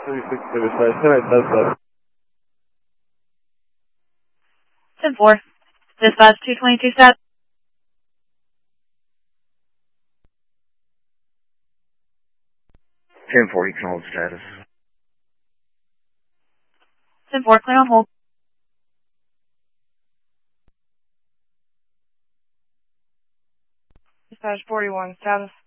10-4. Dispatch 222 status. 10-4, you can hold status. 10-4, clear on hold. Dispatch 41, status.